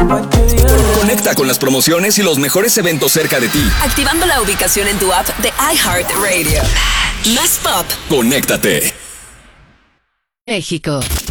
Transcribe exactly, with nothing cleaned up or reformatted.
Conecta con las promociones y los mejores eventos cerca de ti. Activando la ubicación en tu app de iHeartRadio. Más pop. Conéctate. México.